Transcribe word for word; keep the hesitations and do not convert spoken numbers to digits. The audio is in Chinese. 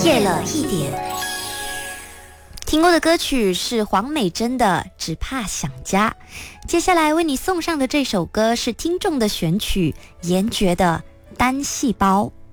夜了一点。听过的歌曲是黄美珍的《只怕想家》，接下来为你送上的这首歌是听众的选曲严爵的《单细胞》。